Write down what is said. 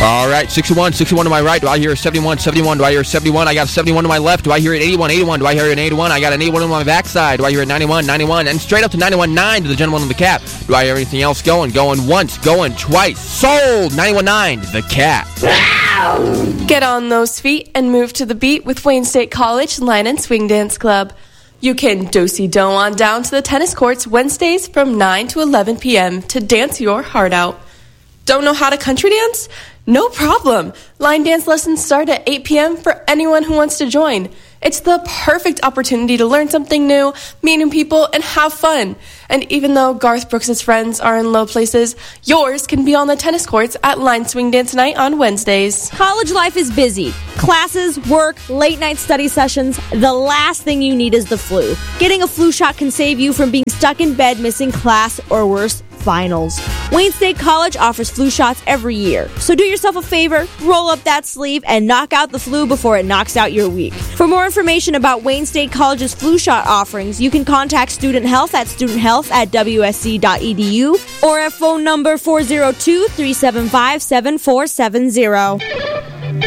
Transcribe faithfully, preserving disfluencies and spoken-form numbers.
All right, sixty-one, sixty-one to my right. Do I hear a seventy-one, seventy-one? Do I hear a seventy-one? I got a seventy-one to my left. Do I hear an eighty-one, eighty-one? Do I hear an eighty-one? I got an eighty-one on my backside. Do I hear a ninety-one, ninety-one? And straight up to ninety-one point nine to the gentleman on the cap. Do I hear anything else going? Going once, going twice. Sold! ninety-one point nine, the cap. Get on those feet and move to the beat with Wayne State College Line and Swing Dance Club. You can do-si-do on down to the tennis courts Wednesdays from nine to eleven p.m. to dance your heart out. Don't know how to country dance? No problem. Line dance lessons start at eight p.m. for anyone who wants to join. It's the perfect opportunity to learn something new, meet new people, and have fun. And even though Garth Brooks' friends are in low places, yours can be on the tennis courts at Line Swing Dance Night on Wednesdays. College life is busy. Classes, work, late night study sessions. The last thing you need is the flu. Getting a flu shot can save you from being stuck in bed missing class or worse, finals. Wayne State College offers flu shots every year. So do yourself a favor, roll up that sleeve, and knock out the flu before it knocks out your week. For more information about Wayne State College's flu shot offerings, you can contact Student Health at studenthealth at w s c dot e d u or at phone number four oh two, three seven five, seven four seven zero.